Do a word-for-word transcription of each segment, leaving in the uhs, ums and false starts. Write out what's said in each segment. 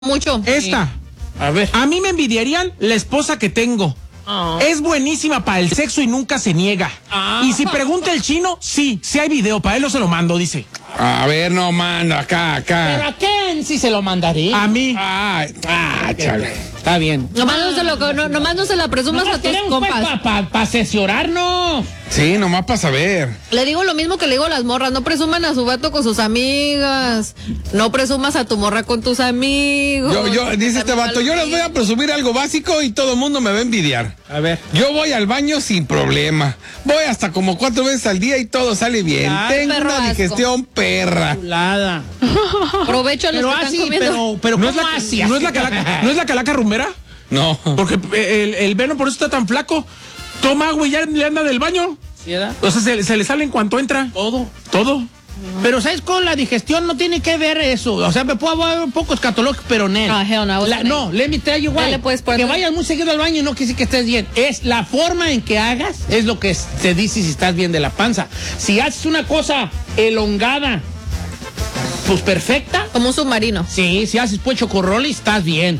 mucho. Esta. A ver. A mí me envidiarían la esposa que tengo. Oh. Es buenísima para el sexo y nunca se niega. Ah. Y si pregunta el chino, sí, sí hay video, para él no se lo mando, dice. A ver, no mando, acá, acá. ¿Pero a quién sí se lo mandaré? A mí. Ay, ah, chale. Está bien. Nomás no se, lo, no, nomás no se la presumas a tus compas. Para pa, pa asesorarnos. Sí, nomás para saber. Le digo lo mismo que le digo a las morras, no presuman a su vato con sus amigas, no presumas a tu morra con tus amigos. Yo, yo, dice este vato, yo les voy a presumir algo básico y todo el mundo me va a envidiar. A ver. Yo voy al baño sin problema. Voy hasta como cuatro veces al día y todo sale bien. Ah, Tengo una asco. digestión perra. Chulada. Provecho a los pero que así, están comiendo. Pero, pero ¿No es la, así, ¿no es la calaca, ¿no es la calaca rumbera? No. Porque el, el Veno por eso está tan flaco. Toma agua y ya le anda del baño. ¿Sí, edad? O sea, se, se le sale en cuanto entra. Todo. Todo. Pero, ¿sabes? Con la digestión no tiene que ver eso. O sea, me puedo hablar un poco escatológico, pero no. No, hell no. La, no, let me tell you why. Que vayas muy seguido al baño y no quiere decir que estés bien. Es la forma en que hagas, es lo que te dice si estás bien de la panza. Si haces una cosa elongada, pues perfecta. Como un submarino. Sí, si haces pues chocorrol, estás bien.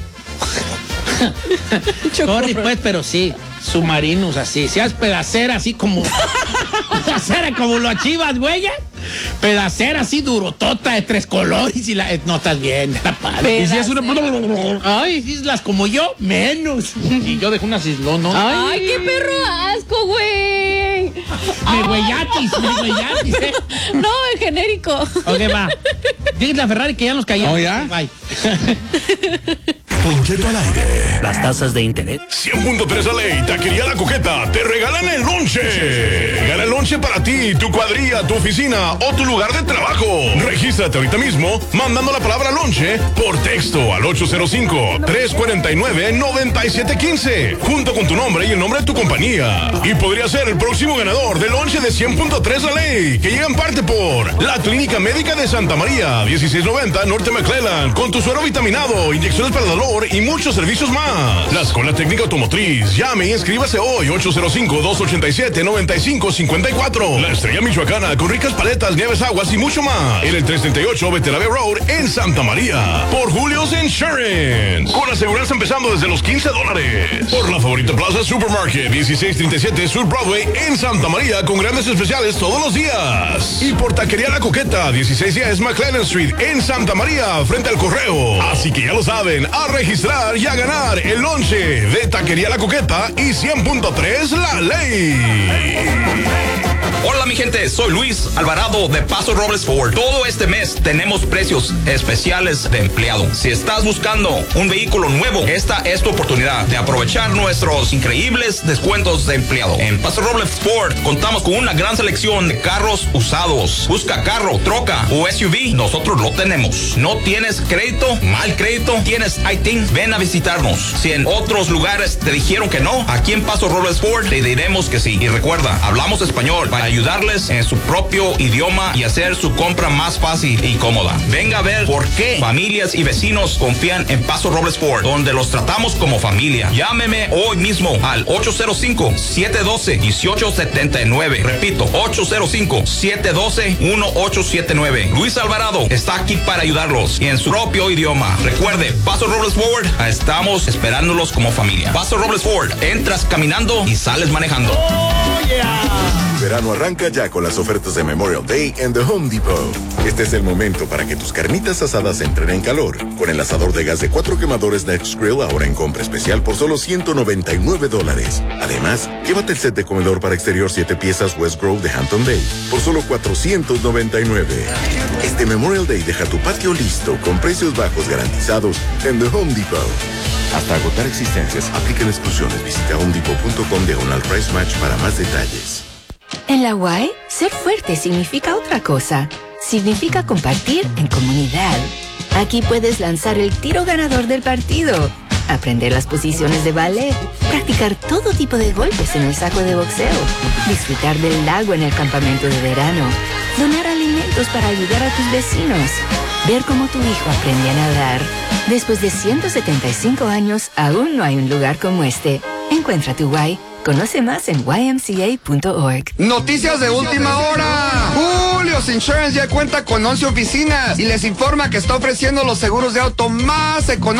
Sorry, pues, pero sí. Submarinos así, si haces pedacera así como pedacera como lo achivas, güey. Pedacera así durotota de tres colores y la no estás bien, está padre. Y si es una ay, si es las como yo, menos. Y yo dejo una cislón, ¿no? Ay, ay, qué perro asco, güey. Me güeyatis, me güeyatis, ¿eh? No, el genérico. Ok, va. Díganle a Ferrari que ya nos callamos. Oh, ¿ya? Bye. Don Cheto al aire. Las tasas de interés. cien punto tres a ley, Taquería La Coqueta, te regalan el lonche. Gana el lonche para ti, tu cuadrilla, tu oficina o tu lugar de trabajo. Regístrate ahorita mismo mandando la palabra lonche por texto al ocho cero cinco, tres cuatro nueve, nueve siete uno cinco junto con tu nombre y el nombre de tu compañía. Y podría ser el próximo ganador del lonche de cien punto tres a ley, que llega en parte por la Clínica Médica de Santa María, dieciséis noventa Norte McClellan, con tu suero vitaminado, inyecciones para el dolor y muchos servicios más. La Escuela Técnica Automotriz. Llame y inscríbase hoy. ocho cero cinco, dos ocho siete, nueve cinco cinco cuatro. La Estrella Michoacana con ricas paletas, nieves, aguas y mucho más. En el trescientos treinta y ocho Veterave Road en Santa María. Por Julio's Insurance. Con aseguranza empezando desde los quince dólares. Por la Favorita Plaza Supermarket. dieciséis treinta y siete Sur Broadway en Santa María con grandes especiales todos los días. Y por Taquería La Coqueta. dieciséis diez McLennan Street en Santa María frente al correo. Así que ya lo saben. A registrar y a ganar el lonche de Taquería La Coqueta y cien punto tres La Ley. Hola mi gente, soy Luis Alvarado de Paso Robles Ford. Todo este mes tenemos precios especiales de empleado. Si estás buscando un vehículo nuevo, esta es tu oportunidad de aprovechar nuestros increíbles descuentos de empleado. En Paso Robles Ford contamos con una gran selección de carros usados. Busca carro, troca o S U V, nosotros lo tenemos. ¿No tienes crédito? ¿Mal crédito? ¿Tienes I T I N? Ven a visitarnos. Si en otros lugares te dijeron que no, aquí en Paso Robles Ford te diremos que sí. Y recuerda, hablamos español para ayudarles en su propio idioma y hacer su compra más fácil y cómoda. Venga a ver por qué familias y vecinos confían en Paso Robles Ford, donde los tratamos como familia. Llámeme hoy mismo al ocho cero cinco, siete uno dos, uno ocho siete nueve. Repito, ocho cero cinco, siete uno dos, uno ocho siete nueve. Luis Alvarado está aquí para ayudarlos y en su propio idioma. Recuerde, Paso Robles Ford, estamos esperándolos como familia. Paso Robles Ford, entras caminando y sales manejando. Oh, yeah. Verano arranca ya con las ofertas de Memorial Day en The Home Depot. Este es el momento para que tus carnitas asadas entren en calor. Con el asador de gas de cuatro quemadores Next Grill ahora en compra especial por solo ciento noventa y nueve dólares. Además, llévate el set de comedor para exterior siete piezas West Grove de Hampton Bay por solo cuatrocientos noventa y nueve. Este Memorial Day deja tu patio listo con precios bajos garantizados en The Home Depot. Hasta agotar existencias, apliquen exclusiones. Visita homedepot punto com diagonal price match para más detalles. En la U A E, ser fuerte significa otra cosa. Significa compartir en comunidad. Aquí puedes lanzar el tiro ganador del partido, aprender las posiciones de ballet, practicar todo tipo de golpes en el saco de boxeo, disfrutar del lago en el campamento de verano, donar alimentos para ayudar a tus vecinos, ver cómo tu hijo aprende a nadar. Después de ciento setenta y cinco años, aún no hay un lugar como este. Encuentra tu U A E. Conoce más en y m c a punto org. Noticias de última hora. Julio Carlos Insurance ya cuenta con once oficinas y les informa que está ofreciendo los seguros de auto más económicos